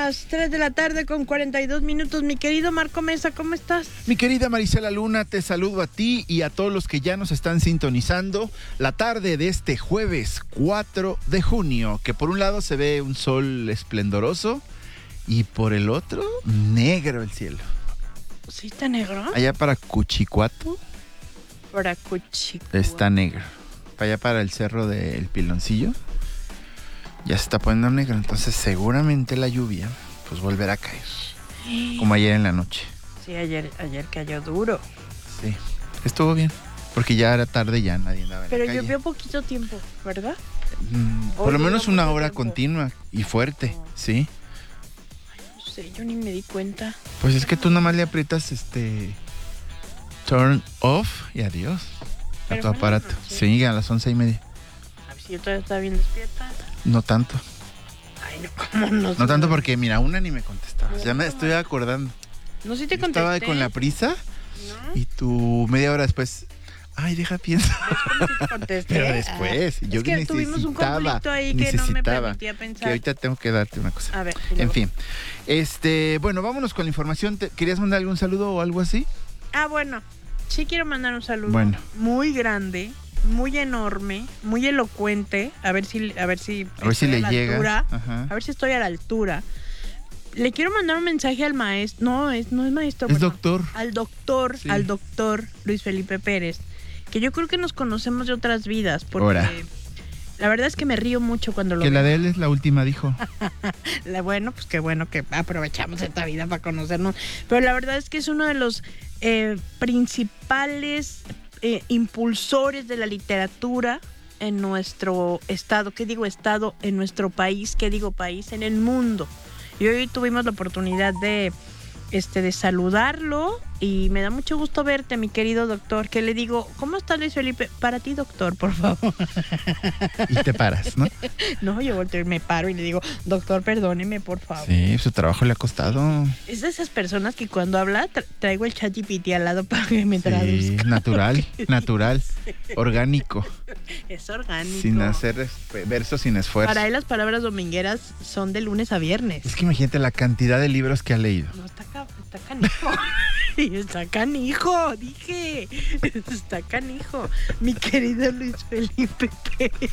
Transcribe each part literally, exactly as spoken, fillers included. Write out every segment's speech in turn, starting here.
las tres de la tarde con cuarenta y dos minutos. Mi querido Marco Mesa, ¿cómo estás? Mi querida Marisela Luna, te saludo a ti y a todos los que ya nos están sintonizando la tarde de este jueves cuatro de junio, que por un lado se ve un sol esplendoroso y por el otro negro el cielo. ¿Sí está negro? Allá para Cuchicuato Para Cuchicuato está negro. Para allá para el cerro del Piloncillo ya se está poniendo negro, entonces seguramente la lluvia pues volverá a caer, como ayer en la noche. Sí, ayer, ayer cayó duro. Sí, estuvo bien, porque ya era tarde, ya nadie andaba en Pero la calle. llovió poquito tiempo, ¿verdad? Mm, por Hoy lo menos duró una mucho hora tiempo. continua y fuerte, Oh. sí. No sé, yo ni me di cuenta. Pues es que tú nomás le aprietas este turn off y adiós a Pero tu fue en la aparato. noche. Sí, a las once y media. A ver si yo todavía estaba bien despierta. No tanto. Ay, no, ¿cómo no? No tanto porque, mira, una ni me contestaba. Ya me No, estoy acordando. No, sí te Yo contesté. estaba con la prisa ¿No? y tú media hora después, ay, deja pienso. ¿Cómo sí te contesté? Pero después, Ah, yo es que tuvimos un necesitaba, conflicto ahí que no me necesitaba, permitía que pensar. ahorita tengo que darte una cosa. A ver, y En luego. fin, este, bueno, vámonos con la información. ¿Te- ¿Querías mandar algún saludo o algo así? Ah, bueno, sí quiero mandar un saludo Bueno. muy grande, muy enorme, muy elocuente. A ver si, a ver si, A ver si estoy le a la llega. altura. Ajá. A ver si estoy a la altura. Le quiero mandar un mensaje al maestro. No, es, no es maestro. Es perdón. doctor. Al doctor, Sí. al doctor Luis Felipe Pérez. Que yo creo que nos conocemos de otras vidas. Porque Ora. la verdad es que me río mucho cuando lo Que la veo. de él es la última, dijo. La- bueno, pues qué bueno que aprovechamos esta vida para conocernos. Pero la verdad es que es uno de los eh, principales eh, impulsores de la literatura en nuestro estado. ¿Qué digo estado? En nuestro país. ¿Qué digo país? En el mundo. Y hoy tuvimos la oportunidad de, este, de saludarlo y me da mucho gusto verte, mi querido doctor. Que le digo, ¿cómo está Luis Felipe? Para ti, doctor, por favor. Y te paras, ¿no? No, yo volteo y me paro y le digo, doctor, perdóneme, por favor. Sí, su trabajo le ha costado. Es de esas personas que cuando habla tra- traigo el chat G P T al lado para que me Sí, traduzca. natural, natural, orgánico, Es orgánico. sin hacer este, versos sin esfuerzo. Para él las palabras domingueras son de lunes a viernes. Es que imagínate la cantidad de libros que ha leído. No, está, ca- está canijo. Está canijo, dije. Está canijo. Mi querido Luis Felipe Pérez.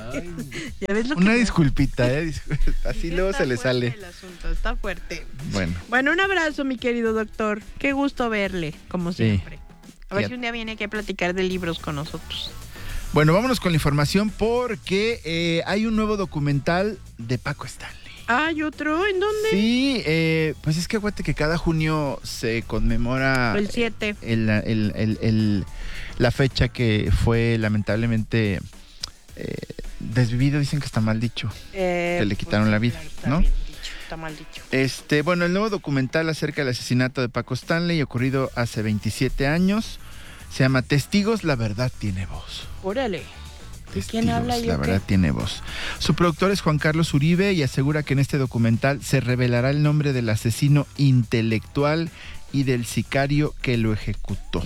¿Ya ves lo que Una me- disculpita, ¿eh? Discul- Así Sí, luego está se le fuerte sale. El asunto está fuerte. Bueno, Bueno, un abrazo, mi querido doctor. Qué gusto verle, como Sí. siempre. A ver Ya. si un día viene aquí a platicar de libros con nosotros. bueno, vámonos con la información porque eh, hay un nuevo documental de Paco Stanley. ¿Hay otro? ¿En dónde? Sí, eh, pues es que acuérdate que cada junio se conmemora El siete. el- el- el- el- la fecha que fue lamentablemente eh, desvivido, dicen que está mal dicho. Eh, que le quitaron sí, la vida, claro, está ¿no? bien dicho, está mal dicho. Este, bueno, el nuevo documental acerca del asesinato de Paco Stanley ocurrido hace veintisiete años se llama Testigos, la verdad tiene voz. Órale. ¿Y quién Testigos, habla y la o qué? verdad tiene voz. Su productor es Juan Carlos Uribe y asegura que en este documental se revelará el nombre del asesino intelectual y del sicario que lo ejecutó.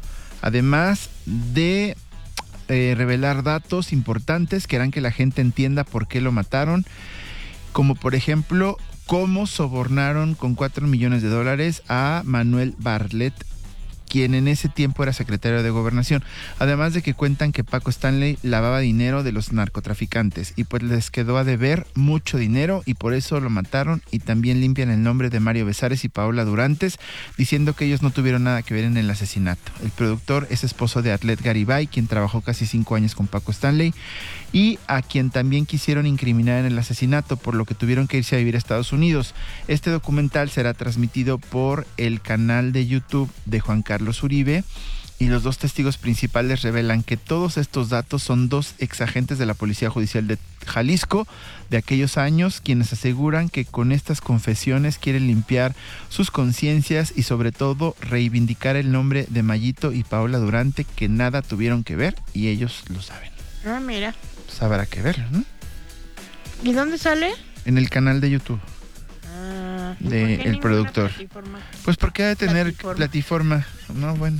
Además de eh, revelar datos importantes que harán que la gente entienda por qué lo mataron, como por ejemplo cómo sobornaron con cuatro millones de dólares a Manuel Bartlett, quien en ese tiempo era secretario de Gobernación. Además de que cuentan que Paco Stanley lavaba dinero de los narcotraficantes y pues les quedó a deber mucho dinero y por eso lo mataron, y también limpian el nombre de Mario Besares y Paola Durantes diciendo que ellos no tuvieron nada que ver en el asesinato. El productor es esposo de Arlet Garibay, quien trabajó casi cinco años con Paco Stanley y a quien también quisieron incriminar en el asesinato, por lo que tuvieron que irse a vivir a Estados Unidos. Este documental será transmitido por el canal de YouTube de Juan Carlos Uribe y los dos testigos principales revelan que todos estos datos son dos exagentes de la Policía Judicial de Jalisco de aquellos años, quienes aseguran que con estas confesiones quieren limpiar sus conciencias y sobre todo reivindicar el nombre de Mayito y Paola Durante, que nada tuvieron que ver y ellos lo saben. Ah, mira. Pues habrá que verlo, ¿no? ¿Y dónde sale? En el canal de YouTube. Ah, ¿y De por qué el ninguna productor. plataforma? Pues porque ha de tener Platiforma. platiforma. No, bueno.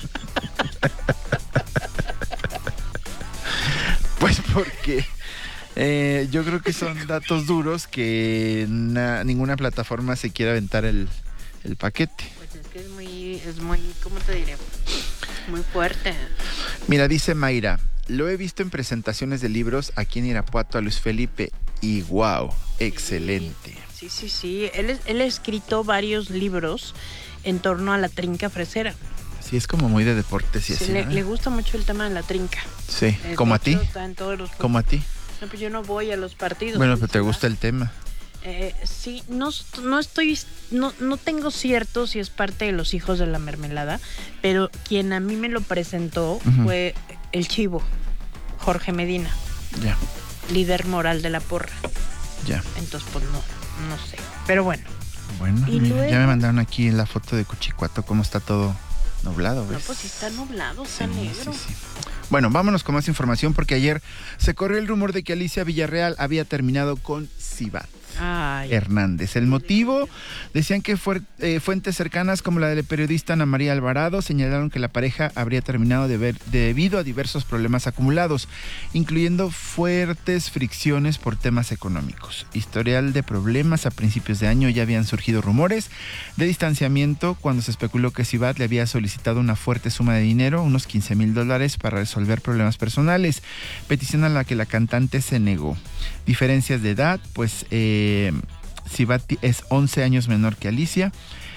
Pues porque Eh, yo creo que son datos duros que na, ninguna plataforma se quiere aventar el, el paquete. Pues es que es muy, es muy, ¿cómo te diré? Muy fuerte. Mira, dice Mayra, lo he visto en presentaciones de libros aquí en Irapuato a Luis Felipe y wow, excelente. Sí, sí, sí. Él, es, él ha escrito varios libros en torno a la trinca fresera. Sí, es como muy de deportes y sí, así. Le, ¿no? le gusta mucho el tema de la trinca. Sí, Eh, como a de ti. hecho, está en todos los Como a ti. No, pues yo no voy a los partidos. Bueno, pero te gusta el tema. Eh, sí, no, no estoy, no, no tengo cierto si es parte de los hijos de la mermelada, pero quien a mí me lo presentó uh-huh. fue el Chivo, Jorge Medina. Ya. Líder moral de la porra. Ya. Entonces, pues no, no sé. Pero bueno. Bueno, y mira, luego... ya me mandaron aquí la foto de Cuchicuato, cómo está todo nublado, ¿ves? No, pues sí está nublado, está sí, negro. Sí, sí. Bueno, vámonos con más información porque ayer se corrió el rumor de que Alicia Villarreal había terminado con Sivat Ay. Hernández. El motivo, decían que fue, eh, fuentes cercanas como la del periodista Ana María Alvarado señalaron que la pareja habría terminado de ver, debido a diversos problemas acumulados, incluyendo fuertes fricciones por temas económicos. Historial de problemas. A principios de año ya habían surgido rumores de distanciamiento cuando se especuló que Sivat le había solicitado una fuerte suma de dinero, unos quince mil dólares, para resolver problemas personales, petición a la que la cantante se negó. Diferencias de edad, pues eh, Sivat es once años menor que Alicia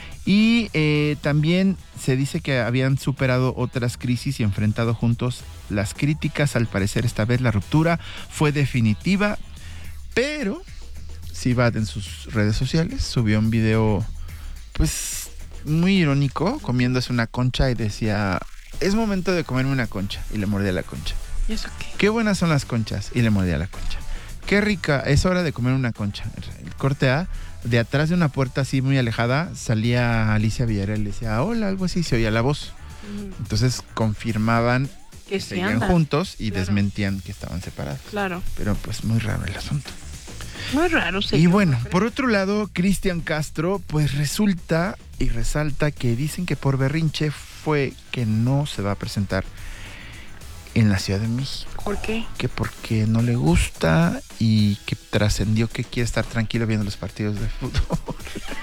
y eh, también se dice que habían superado otras crisis y enfrentado juntos las críticas. Al parecer esta vez la ruptura fue definitiva, pero Sivat en sus redes sociales subió un video pues muy irónico comiéndose una concha y decía: es momento de comerme una concha, y le mordía la concha. ¿Y eso qué? Qué buenas son las conchas, y le mordía la concha. Qué rica, es hora de comer una concha. El corte A, de atrás de una puerta así muy alejada, salía Alicia Villarreal y le decía hola, algo así, se oía la voz. Mm. Entonces confirmaban que, que seguían anda. juntos y claro. desmentían que estaban separados. Claro. Pero pues muy raro el asunto. Muy raro, sí. Y bueno, por otro lado, Cristian Castro, pues resulta y resalta que dicen que por berrinche fue que no se va a presentar en la Ciudad de México. ¿Por qué? Que porque no le gusta y que trascendió que quiere estar tranquilo viendo los partidos de fútbol.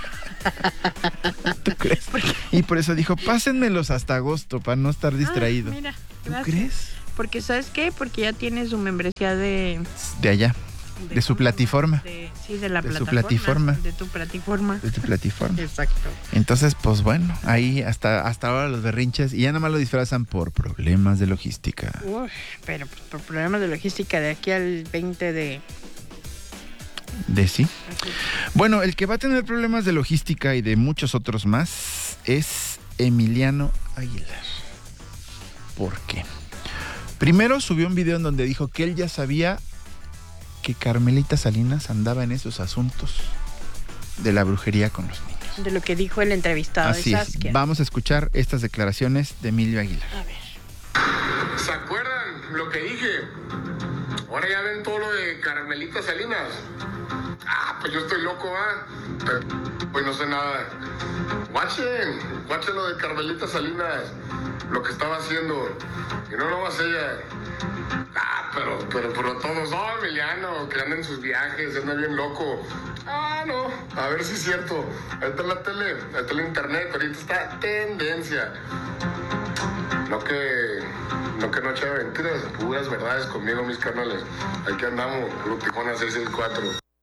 ¿Tú crees? ¿Por y por eso dijo, pásenmelos hasta agosto para no estar distraído. Ah, mira, ¿tú crees? Porque ¿sabes qué? Porque ya tiene su membresía de... De allá. De, de su plataforma. De, sí, de la de plataforma. Su plataforma. De tu plataforma. De tu plataforma. Exacto. Entonces, pues bueno, ahí hasta, hasta ahora los berrinches y ya nada más lo disfrazan por problemas de logística. Uf, pero pues, por problemas de logística de aquí al veinte de... De sí. Así. Bueno, el que va a tener problemas de logística y de muchos otros más es Emiliano Aguilar. ¿Por qué? Primero subió un video en donde dijo que él ya sabía que Carmelita Salinas andaba en esos asuntos de la brujería con los niños. De lo que dijo el entrevistado. Así de es. Vamos a escuchar estas declaraciones de Emilio Aguilar. A ver. ¿Se acuerdan lo que dije? Ahora ya ven todo lo de Carmelita Salinas. Ah, pues yo estoy loco, ¿ah? ¿eh? Pues no sé nada. Guachen, guachen lo de Carmelita Salinas, lo que estaba haciendo. Y no nomás ella. Ah, pero, pero, pero todos, no, Emiliano, que anda en sus viajes, anda bien loco. Ah, no, a ver si es cierto. Ahí está la tele, ahí está el internet, ahorita está tendencia. No que, no que noche de mentiras, puras verdades conmigo, mis carnales. Aquí andamos, Club Tijuana seis seis cuatro.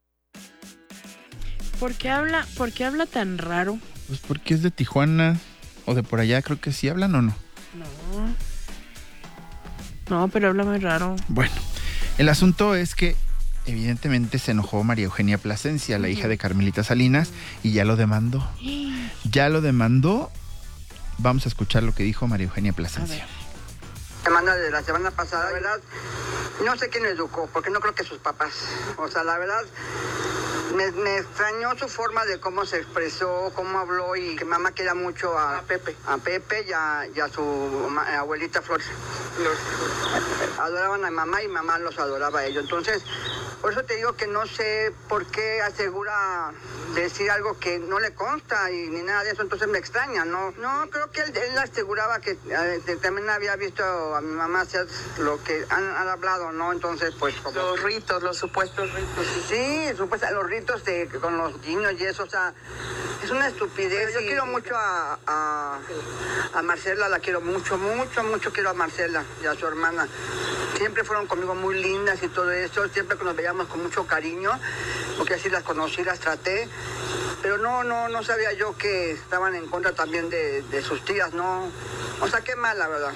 ¿Por qué habla, por qué habla tan raro? Pues porque es de Tijuana o de por allá, creo que sí hablan o no. No. No, pero habla muy raro. Bueno, el asunto es que evidentemente se enojó María Eugenia Plasencia, la uh-huh. hija de Carmelita Salinas, uh-huh. y ya lo demandó. Uh-huh. Ya lo demandó. Vamos a escuchar lo que dijo María Eugenia Plasencia. Semana de la semana pasada, la verdad, no sé quién lo educó, porque no creo que sus papás. O sea, la verdad, me, me extrañó su forma de cómo se expresó, cómo habló, y que mamá queda mucho a, a Pepe, a Pepe y a, y a su ma, abuelita Flores. los adoraban a mamá y mamá los adoraba a ellos. Entonces, por eso te digo que no sé por qué asegura decir algo que no le consta y ni nada de eso, entonces me extraña, ¿no? No, creo que él, él aseguraba que eh, también había visto a mi mamá hacer lo que han, han hablado, ¿no? Entonces, pues... Como... Los ritos, los supuestos ritos. Sí, supuestos, los ritos de, con los niños y eso, o sea, es una estupidez. Yo quiero mucho a, a, a Marcela, la quiero mucho, mucho, mucho quiero a Marcela y a su hermana. Siempre fueron conmigo muy lindas y todo eso, siempre que nos veíamos con mucho cariño, porque así las conocí, las traté, pero no, no, no sabía yo que estaban en contra también de, de sus tías, no, o sea, qué mal, la verdad.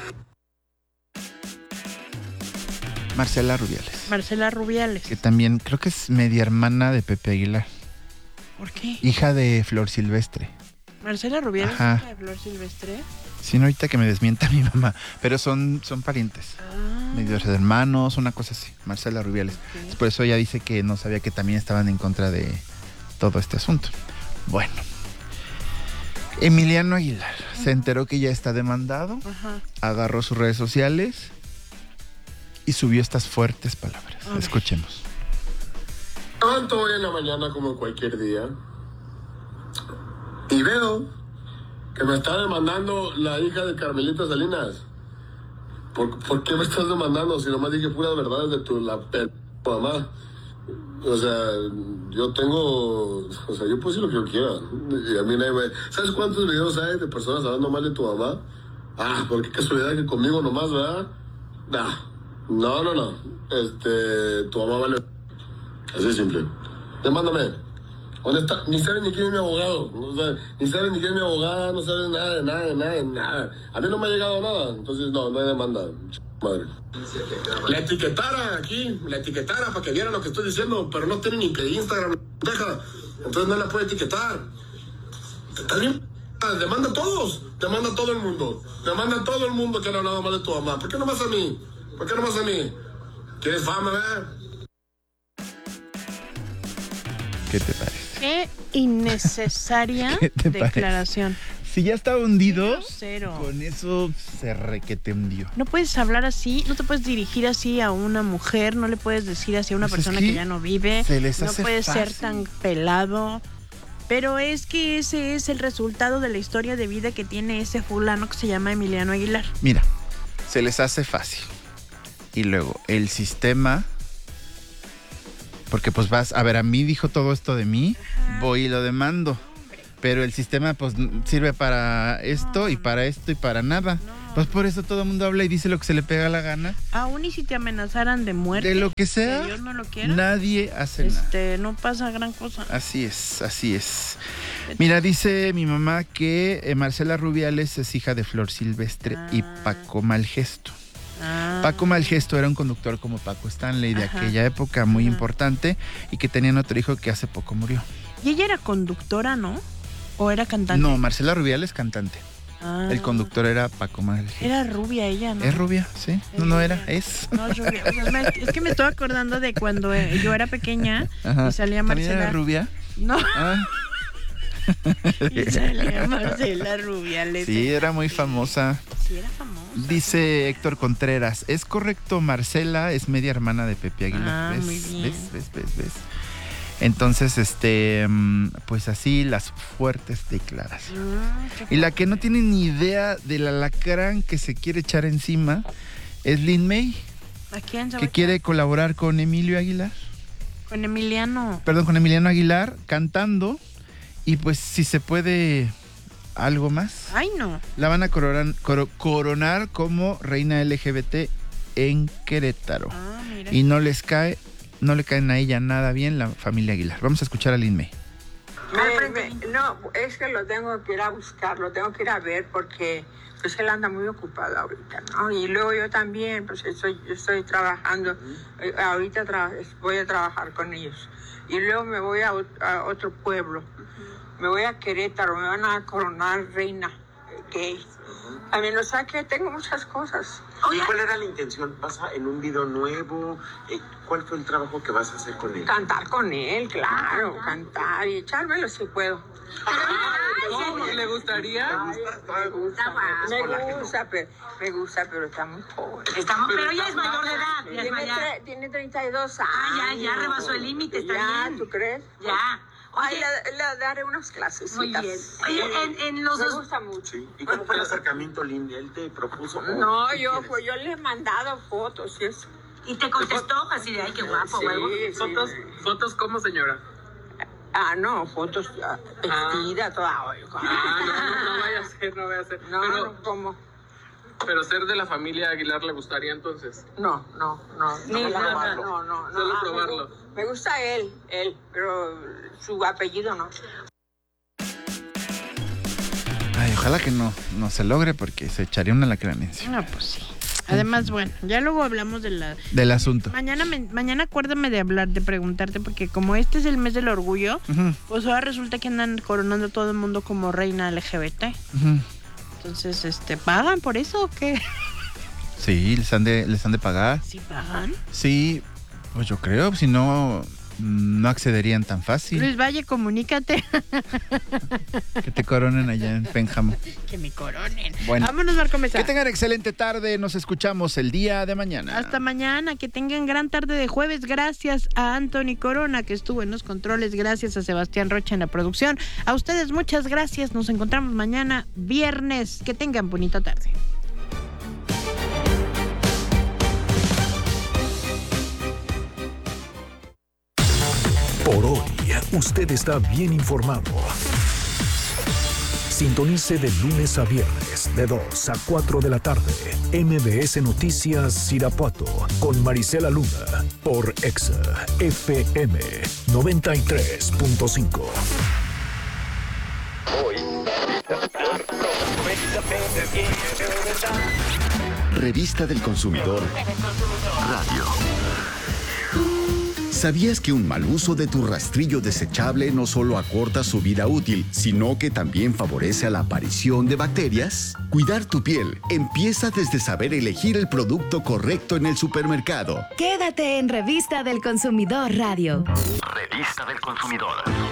Marcela Rubiales. Marcela Rubiales. Que también creo que es media hermana de Pepe Aguilar. ¿Por qué? Hija de Flor Silvestre. Marcela Rubiales, Ajá. hija de Flor Silvestre. Sí, no, ahorita que me desmienta mi mamá, pero son, son parientes. Ah. Medios hermanos, una cosa así. Marcela Rubiales. Okay. Por eso ella dice que no sabía que también estaban en contra de todo este asunto. Bueno. Emiliano Aguilar uh-huh. se enteró que ya está demandado, uh-huh. agarró sus redes sociales y subió estas fuertes palabras. Okay. Escuchemos. Levanto hoy en la mañana como cualquier día y veo que me está demandando la hija de Carmelita Salinas. ¿Por, ¿por qué me estás demandando si nomás dije puras verdades de tu la p*** mamá? O sea, yo tengo... O sea, yo puedo decir lo que yo quiera. Y a mí nadie me... ¿Sabes cuántos videos hay de personas hablando mal de tu mamá? Ah, ¿por qué casualidad que conmigo nomás, verdad? Nah. No, no, no. Este... Tu mamá vale... Así de simple. Demándame. ¿Dónde está? Ni sabes ni quién es mi abogado. No sabes, ni sabes ni quién es mi abogada. No sabes nada, de nada, de nada, de nada. A mí no me ha llegado nada. Entonces, no, no hay demanda. Madre. La etiquetara aquí, la etiquetara para que vieran lo que estoy diciendo, pero no tiene ni que Instagram, deja. Entonces no la puede etiquetar. ¿Está bien? Demanda a todos, demanda a todo el mundo. Demanda a todo el mundo que han hablado mal de tu mamá. ¿Por qué no más a mí? ¿Por qué no más a mí? ¿Quieres fama, verdad? ¿Qué te parece? Qué innecesaria ¿Qué te declaración. Parece? Si ya está hundido, cero. Con eso se requete hundió. No puedes hablar así, no te puedes dirigir así a una mujer, no le puedes decir así a una pues persona es que que ya no vive. Se les no hace puedes fácil. ser tan pelado. Pero es que ese es el resultado de la historia de vida que tiene ese fulano que se llama Emiliano Aguilar. Mira, se les hace fácil. Y luego, el sistema... Porque pues vas, a ver, a mí dijo todo esto de mí, ajá. Voy y lo demando. Pero el sistema pues sirve para esto no, y para esto y para nada. No. Pues por eso todo el mundo habla y dice lo que se le pega la gana. Aún y si te amenazaran de muerte. De lo que sea. Que Dios no lo quiera. Nadie hace este, nada. No pasa gran cosa. Así es, así es. Mira, dice mi mamá que eh, Marcela Rubiales es hija de Flor Silvestre ah. y Paco Malgesto. Ah. Paco Malgesto era un conductor como Paco Stanley de Ajá. aquella época muy Ajá. importante y que tenían otro hijo que hace poco murió. ¿Y ella era conductora, no? ¿O era cantante? No, Marcela Rubiales cantante. Ah. El conductor era Paco Malgesto. Era rubia ella, ¿no? Es rubia, sí. Es no, no era, es. No, es rubia. O sea, me, es que me estoy acordando de cuando yo era pequeña Ajá. y salía Marcela. ¿También era rubia? No. Ah. Y salía Marcela Rubiales. Sí, era muy famosa. Sí, era famosa. Dice Héctor Contreras, ¿es correcto? Marcela es media hermana de Pepe Aguilar. Ah, ¿Ves? muy bien. ¿Ves? ¿Ves? ¿Ves? ¿Ves? Entonces, este, pues así las fuertes declaraciones. Mm, y la que no tiene ni idea del alacrán que se quiere echar encima es Lin May. ¿A quién se va que a quiere echar? colaborar con Emilio Aguilar. Con Emiliano. Perdón, con Emiliano Aguilar cantando. Y pues si se puede algo más. Ay, no. La van a coronar, coro, coronar como reina L G B T en Querétaro. Ah, mira. Y no les cae, no le caen a ella nada bien la familia Aguilar. Vamos a escuchar a Lin May. Me, me, no, es que lo tengo que ir a buscar, lo tengo que ir a ver porque pues él anda muy ocupado ahorita, ¿no? Y luego yo también, pues estoy, estoy trabajando, eh, ahorita tra voy a trabajar con ellos. Y luego me voy a, a otro pueblo. Me voy a Querétaro, me van a coronar reina. saqué. También lo saqué, tengo muchas cosas. Oye, ¿cuál era la intención? ¿Vas a, en un video nuevo? Eh, ¿Cuál fue el trabajo que vas a hacer con él? Cantar con él, claro, cantar y echármelo si puedo. ¿Cómo? ¿Le gustaría? Ay, me gusta, me gusta, pero, me gusta, pero está muy joven. Estamos, pero ya es mayor de edad. Ya es Tiene, mayor. tre- tiene treinta y dos años. Ah, ya, ya rebasó el límite, está ya, bien. ¿tú crees? Ya. Ay, Oye, le, le daré unas clases. muy bien. Oye, en, en los Me dos... gusta mucho. Sí. ¿Y cómo fue el acercamiento, Lindy? ¿Él te propuso? No, ¿Qué yo, quieres? pues, yo le he mandado fotos y eso. ¿Y te contestó así de, ay, qué guapo, Sí, o algo? sí. ¿Fotos, fotos cómo, señora? Ah, no, fotos ah, vestida, toda. Ay, Ah, no, no, no vaya a ser, no vaya a ser. No, pero, no, ¿cómo? pero ser de la familia Aguilar le gustaría entonces. No, no, no. Ni no, nada. no, no, no. Solo Ah, me probarlo. gu- Me gusta él, él, pero su apellido no. Ay, ojalá que no, no se logre porque se echaría una lacranencia No, pues sí. Además, bueno, ya luego hablamos de la... del asunto. Mañana, me- mañana acuérdame de hablar, de preguntarte, porque como este es el mes del orgullo, Ujú, pues ahora resulta que andan coronando a todo el mundo como reina L G B T. ujú. Entonces, este, ¿pagan por eso o qué? Sí, les han de, les han de pagar. ¿Sí pagan? Sí, pues yo creo, si no, no accederían tan fácil. Luis Valle, comunícate. Que te coronen allá en Pénjamo. Que me coronen. Bueno. Vámonos, Marco Mesa. Que tengan excelente tarde, nos escuchamos el día de mañana. Hasta mañana, que tengan gran tarde de jueves. Gracias a Anthony Corona, que estuvo en los controles. Gracias a Sebastián Rocha en la producción. A ustedes muchas gracias. Nos encontramos mañana, viernes. Que tengan bonita tarde. Por hoy, usted está bien informado. Sintonice de lunes a viernes, de dos a cuatro de la tarde, M B S Noticias Irapuato, con Marisela Luna, por Exa F M noventa y tres punto cinco. Revista del Consumidor Radio. ¿Sabías que un mal uso de tu rastrillo desechable no solo acorta su vida útil, sino que también favorece a la aparición de bacterias? Cuidar tu piel empieza desde saber elegir el producto correcto en el supermercado. Quédate en Revista del Consumidor Radio. Revista del Consumidor.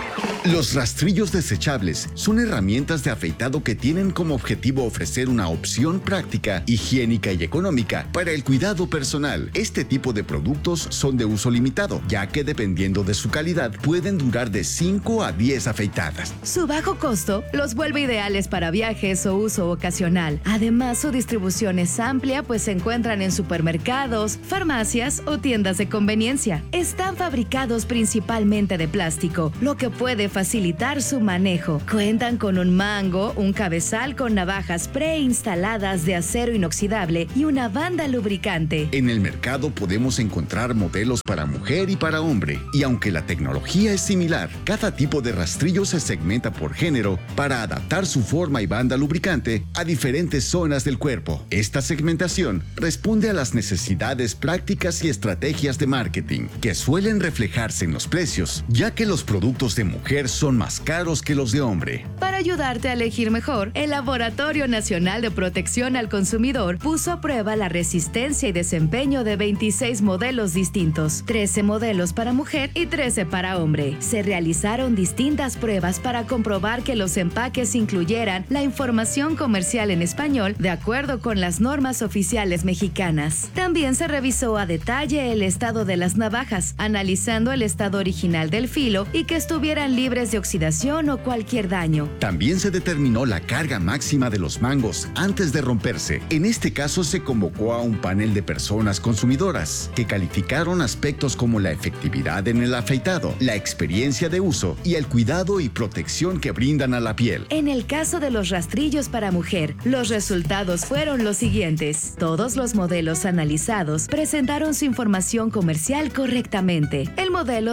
Los rastrillos desechables son herramientas de afeitado que tienen como objetivo ofrecer una opción práctica, higiénica y económica para el cuidado personal. Este tipo de productos son de uso limitado, ya que dependiendo de su calidad pueden durar de cinco a diez afeitadas. Su bajo costo los vuelve ideales para viajes o uso ocasional. Además, su distribución es amplia, pues se encuentran en supermercados, farmacias o tiendas de conveniencia. Están fabricados principalmente de plástico, lo que puede facilitar su manejo. Cuentan con un mango, un cabezal con navajas preinstaladas de acero inoxidable y una banda lubricante. En el mercado podemos encontrar modelos para mujer y para hombre, y aunque la tecnología es similar, cada tipo de rastrillo se segmenta por género para adaptar su forma y banda lubricante a diferentes zonas del cuerpo. Esta segmentación responde a las necesidades prácticas y estrategias de marketing, que suelen reflejarse en los precios, ya que los productos de mujer son más caros que los de hombre. Para ayudarte a elegir mejor, el Laboratorio Nacional de Protección al Consumidor puso a prueba la resistencia y desempeño de veintiséis modelos distintos, trece modelos para mujer y trece para hombre. Se realizaron distintas pruebas para comprobar que los empaques incluyeran la información comercial en español de acuerdo con las normas oficiales mexicanas. También se revisó a detalle el estado de las navajas, analizando el estado original del filo y que estuvieran libres de oxidación o cualquier daño. También se determinó la carga máxima de los mangos antes de romperse. En este caso se convocó a un panel de personas consumidoras que calificaron aspectos como la efectividad en el afeitado, la experiencia de uso y el cuidado y protección que brindan a la piel. En el caso de los rastrillos para mujer, los resultados fueron los siguientes. Todos los modelos analizados presentaron su información comercial correctamente. El modelo de la marca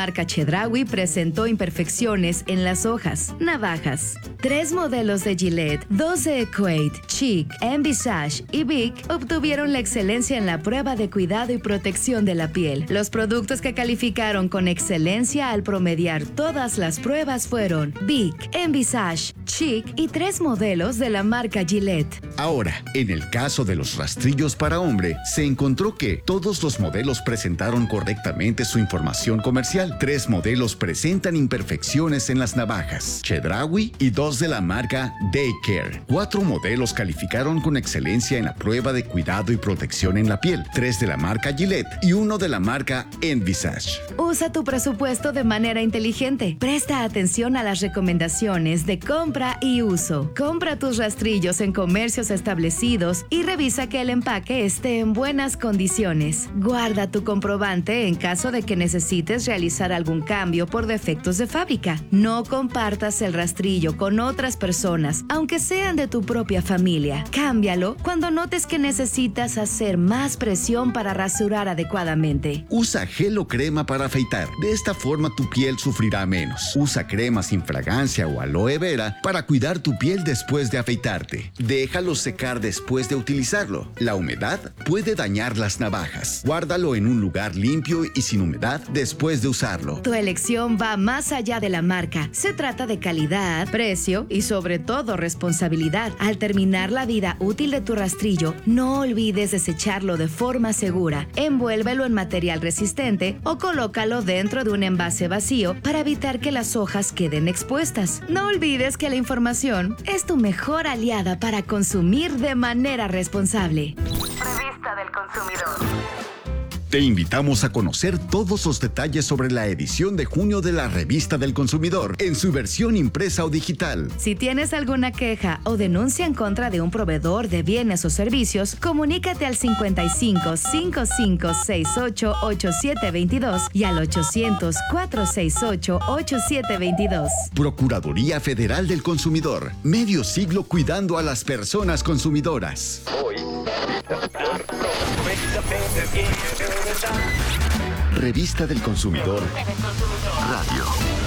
marca Chedraui presentó imperfecciones en las hojas. Navajas. Tres modelos de Gillette, dos de Equate, Chic, Envisage y Vic obtuvieron la excelencia en la prueba de cuidado y protección de la piel. Los productos que calificaron con excelencia al promediar todas las pruebas fueron Vic, Envisage, Chic y tres modelos de la marca Gillette. Ahora, en el caso de los rastrillos para hombre, se encontró que todos los modelos presentaron correctamente su información comercial. Tres modelos presentan imperfecciones en las navajas, Chedraui y dos de la marca Daycare. Cuatro modelos calificaron con excelencia en la prueba de cuidado y protección en la piel, tres de la marca Gillette y uno de la marca Envisage. Usa tu presupuesto de manera inteligente. Presta atención a las recomendaciones de compra y uso. Compra tus rastrillos en comercios establecidos y revisa que el empaque esté en buenas condiciones. Guarda tu comprobante en caso de que necesites realizar algún cambio por defectos de fábrica. No compartas el rastrillo con otras personas, aunque sean de tu propia familia. Cámbialo cuando notes que necesitas hacer más presión para rasurar adecuadamente. Usa gel o crema para afeitar. De esta forma tu piel sufrirá menos. Usa crema sin fragancia o aloe vera para cuidar tu piel después de afeitarte. Déjalo secar después de utilizarlo. La humedad puede dañar las navajas. Guárdalo en un lugar limpio y sin humedad después de usarlo. Tu elección va más allá de la marca. Se trata de calidad, precio y sobre todo responsabilidad. Al terminar la vida útil de tu rastrillo, no olvides desecharlo de forma segura. Envuélvelo en material resistente o colócalo dentro de un envase vacío para evitar que las hojas queden expuestas. No olvides que la información es tu mejor aliada para consumir de manera responsable. Revista del Consumidor. Te invitamos a conocer todos los detalles sobre la edición de junio de la Revista del Consumidor en su versión impresa o digital. Si tienes alguna queja o denuncia en contra de un proveedor de bienes o servicios, comunícate al cincuenta y cinco, cincuenta y cinco, sesenta y ocho, ochenta y siete veintidós y al ochocientos, cuatrocientos sesenta y ocho, ochenta y siete veintidós. Procuraduría Federal del Consumidor. Medio siglo cuidando a las personas consumidoras. Hoy. Revista del Consumidor Radio.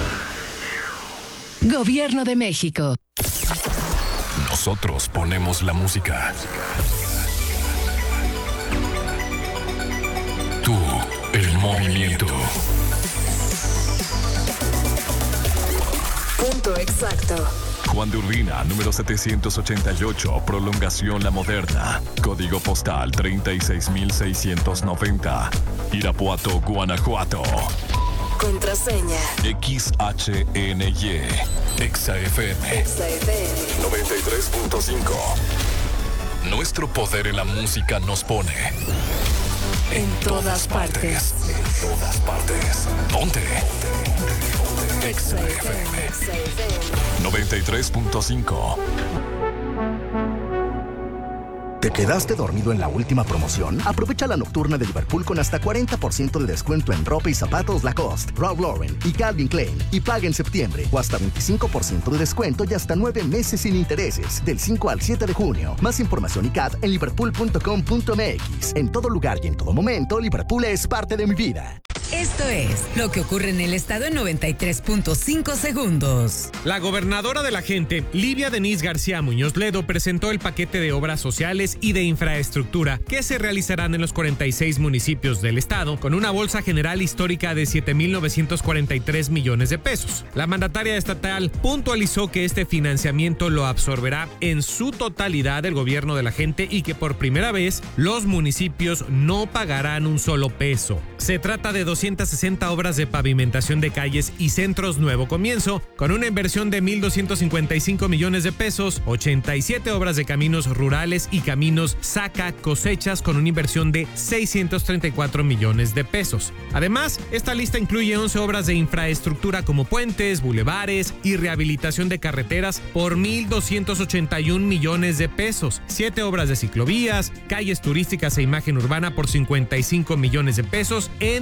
Gobierno de México. Nosotros ponemos la música. Tú, el movimiento. Punto exacto. Juan de Urbina, número setecientos ochenta y ocho, prolongación La Moderna. Código postal treinta y seis mil seiscientos noventa. Irapuato, Guanajuato. Contraseña. X H N Y. Exa F M. Exa F M. noventa y tres punto cinco. Nuestro poder en la música nos pone. En, en todas, todas partes. partes. En todas partes. Ponte. Exa F M. noventa y tres punto cinco. ¿Te quedaste dormido en la última promoción? Aprovecha la nocturna de Liverpool con hasta cuarenta por ciento de descuento en ropa y zapatos Lacoste, Ralph Lauren y Calvin Klein. Y paga en septiembre. O hasta veinticinco por ciento de descuento y hasta nueve meses sin intereses. Del cinco al siete de junio. Más información y C A D en liverpool punto com punto m x. En todo lugar y en todo momento, Liverpool es parte de mi vida. Esto es lo que ocurre en el estado en noventa y tres punto cinco segundos. La gobernadora de la gente, Livia Denise García Muñoz Ledo, presentó el paquete de obras sociales y de infraestructura que se realizarán en los cuarenta y seis municipios del estado, con una bolsa general histórica de siete mil novecientos cuarenta y tres millones de pesos. La mandataria estatal puntualizó que este financiamiento lo absorberá en su totalidad el gobierno de la gente y que por primera vez los municipios no pagarán un solo peso. Se trata de doscientas sesenta obras de pavimentación de calles y centros Nuevo Comienzo, con una inversión de mil doscientos cincuenta y cinco millones de pesos, ochenta y siete obras de caminos rurales y caminos Saca Cosechas con una inversión de seiscientos treinta y cuatro millones de pesos. Además, esta lista incluye once obras de infraestructura como puentes, bulevares y rehabilitación de carreteras por mil doscientos ochenta y un millones de pesos, siete obras de ciclovías, calles turísticas e imagen urbana por cincuenta y cinco millones de pesos, entre otras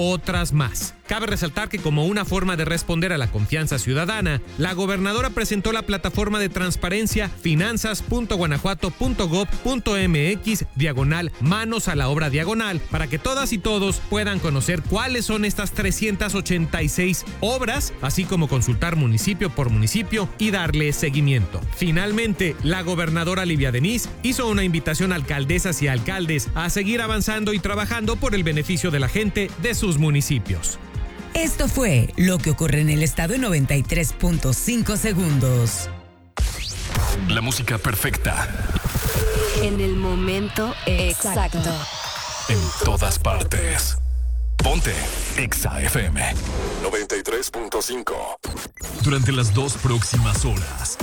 otras más. Cabe resaltar que como una forma de responder a la confianza ciudadana, la gobernadora presentó la plataforma de transparencia finanzas punto guanajuato punto gob punto mx diagonal manos a la obra diagonal para que todas y todos puedan conocer cuáles son estas trescientas ochenta y seis obras, así como consultar municipio por municipio y darle seguimiento. Finalmente, la gobernadora Livia Denis hizo una invitación a alcaldesas y alcaldes a seguir avanzando y trabajando por el beneficio de la gente de sus municipios. Esto fue Lo que ocurre en el estado en noventa y tres punto cinco segundos. La música perfecta. En el momento exacto. En todas partes. Ponte Exa F M noventa y tres punto cinco. Durante las dos próximas horas,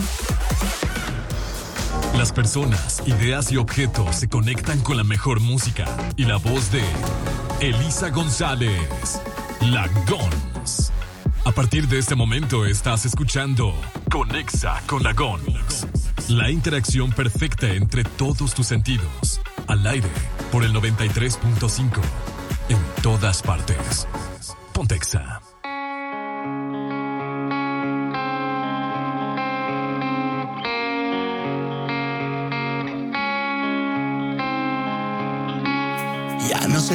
las personas, ideas y objetos se conectan con la mejor música y la voz de Elisa González, la Gons. A partir de este momento estás escuchando Conexa con la Gons. La interacción perfecta entre todos tus sentidos. Al aire por el noventa y tres punto cinco. En todas partes. Ponte Exa. Ya no sé